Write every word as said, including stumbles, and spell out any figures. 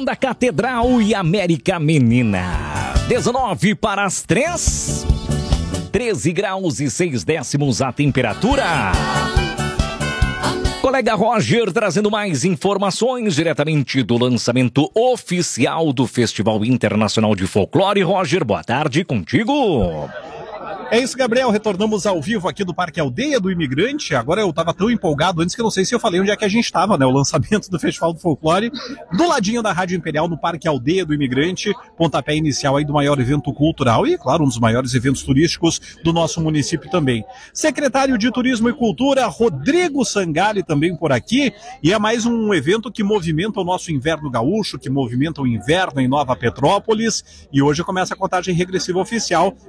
Fazenda Catedral e América Menina. dezenove para as três. treze graus e seis décimos a temperatura. Colega Roger trazendo mais informações diretamente do lançamento oficial do Festival Internacional de Folclore. Roger, boa tarde, contigo. É isso, Gabriel, retornamos ao vivo aqui do Parque Aldeia do Imigrante. Agora eu tava tão empolgado antes que eu não sei se eu falei onde é que a gente estava, né? O lançamento do Festival do Folclore, do ladinho da Rádio Imperial, no Parque Aldeia do Imigrante, pontapé inicial aí do maior evento cultural e, claro, um dos maiores eventos turísticos do nosso município também. Secretário de Turismo e Cultura, Rodrigo Sangali, também por aqui, e é mais um evento que movimenta o nosso inverno gaúcho, que movimenta o inverno em Nova Petrópolis, e hoje começa a contagem regressiva oficial